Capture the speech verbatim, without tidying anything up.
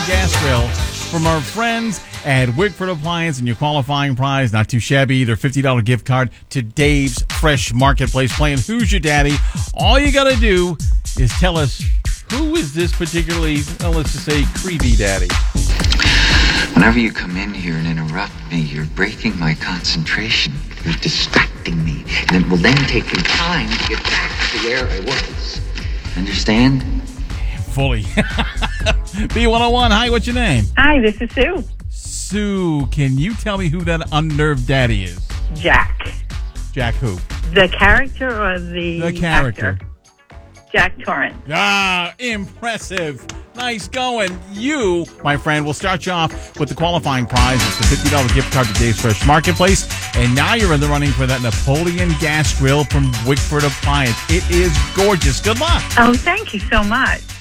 gas grill from our friends at Wickford Appliance, and your qualifying prize, not too shabby either, fifty dollars gift card to Dave's Fresh Marketplace, playing Who's Your Daddy. All you got to do is tell us, who is this particularly, well, let's just say, creepy daddy? Whenever you come in here and interrupt me, you're breaking my concentration. You're distracting me. And it will then take me time to get back to where I was. Understand? Fully. B one oh one, hi, what's your name? Hi, this is Sue. Sue, can you tell me who that unnerved daddy is? Jack. Jack who? The character or the The character. actor? Jack Torrance. Ah, impressive. Nice going. You, my friend, will start you off with the qualifying prize. It's the fifty dollars gift card to Dave's Fresh Marketplace. And now you're in the running for that Napoleon gas grill from Wickford Appliance. It is gorgeous. Good luck. Oh, thank you so much.